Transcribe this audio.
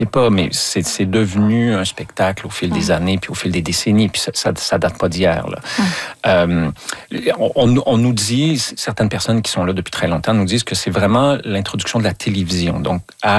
pas, mais c'est devenu un spectacle au fil des années, puis au fil des décennies, puis ça date pas d'hier, là. On nous dit, certaines personnes qui sont là depuis très longtemps nous disent que c'est vraiment l'introduction de la télévision, donc à